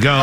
Go.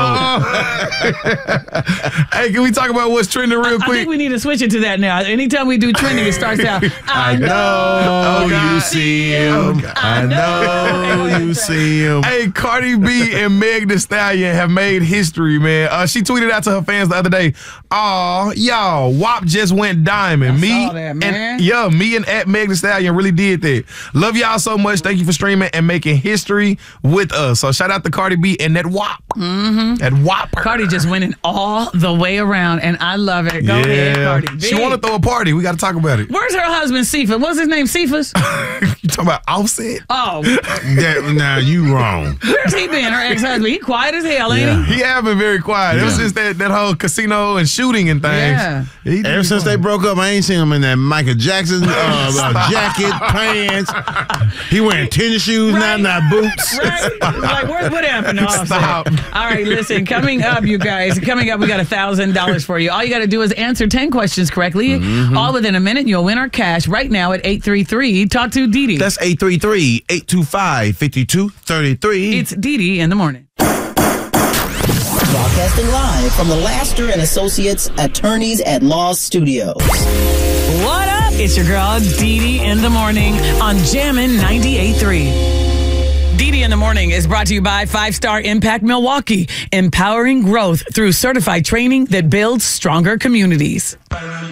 Hey, can we talk about what's trending real quick? I think we need to switch it to that now. Anytime we do trending, it starts out, I know you see him. I know you see him. Hey, Cardi B and Meg Thee Stallion have made history, man. She tweeted out to her fans the other day, "Aw, y'all, WAP just went diamond. I saw that, man. Me and at Meg Thee Stallion really did that. Love y'all so much. Thank you for streaming and making history with us." So shout out to Cardi B and that WAP. That Whopper. Cardi just winning all the way around, and I love it. Go ahead, Cardi B. She want to throw a party. We got to talk about it. Where's her husband, Cephas? What's his name, Cephas? You talking about Offset? Oh. Now you wrong. Where's he been, her ex-husband? He quiet as hell, ain't he? He have been very quiet. It was just that whole casino and shooting and things. Yeah. Ever since they broke up, I ain't seen him in that Michael Jackson jacket, pants. He wearing tennis shoes, not boots. Right? Like, what happened to Offset? Stop. All right, listen, coming up, you guys, we got $1,000 for you. All you got to do is answer 10 questions correctly. All within a minute, you'll win our cash right now at 833. Talk to Dee Dee. That's 833-825-5233. It's Dee Dee in the morning. Broadcasting live from the Laster and Associates Attorneys at Law Studios. What up? It's your girl, Dee Dee in the morning on Jammin' 98.3. Dee Dee in the morning is brought to you by 5-Star Impact Milwaukee, empowering growth through certified training that builds stronger communities.